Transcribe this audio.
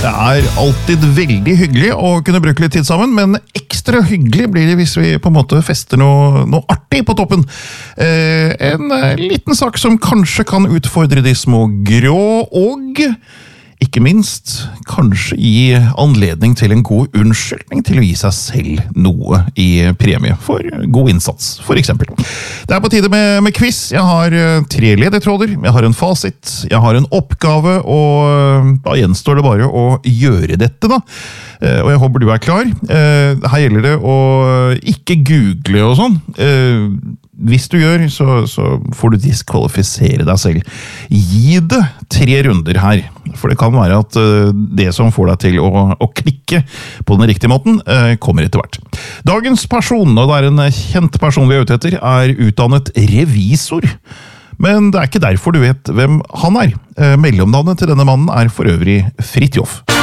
Det alltid veldig hyggelig å kunne bruke litt tid sammen, men ekstra hyggelig blir det hvis vi på en måte fester noe artig på toppen. En liten sak som kanskje kan utfordre de små grå, og ikke minst kanskje gi anledning til en god unnskyldning til å gi seg selv noe i premie for god innsats, for eksempel. Det på tide med quiz. Jeg har 3 ledetråder, jeg har en fasit, jeg har en oppgave, og da gjenstår det bare å gjøre dette da. Og jeg håper du klar. Her gjelder det å ikke google og sånn. Hvis du gjør, så får du diskvalifisere deg selv. Gi det 3 runder her, for det kan være at det som får deg til å klikke på den riktige måten, kommer etter hvert. Dagens person, og det en kjent person vi ute etter, utdannet revisor. Men det ikke derfor du vet hvem han Mellomnavnet til denne mannen for øvrig Fridtjof.